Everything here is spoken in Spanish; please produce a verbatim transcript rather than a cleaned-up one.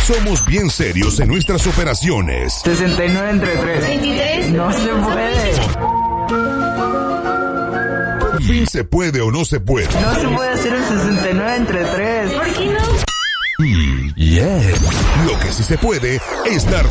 Somos bien serios en nuestras operaciones. sesenta y nueve entre tres. veintitrés. No se puede. Por fin se puede o no se puede. No se puede hacer el sesenta y nueve entre tres. ¿Por qué no? Mm, yeah. Lo que sí se puede es dar